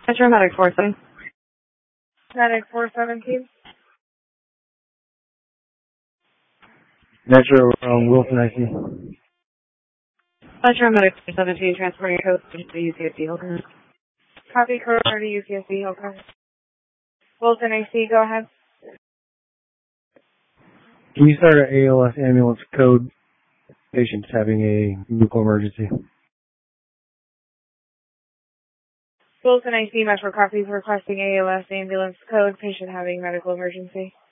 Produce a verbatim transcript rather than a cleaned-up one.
Metro Medic four seven. Medic four seventeen. Metro um, Wilson I C. Metro Medic four seventeen, transporting code to U C S D. Okay. Copy code to U C S D. Okay. Wilson I C, go ahead. Can you start an A L S ambulance code? Patient's having a medical emergency. Wilson I C, Metro copies requesting A L S ambulance code. Patient having medical emergency.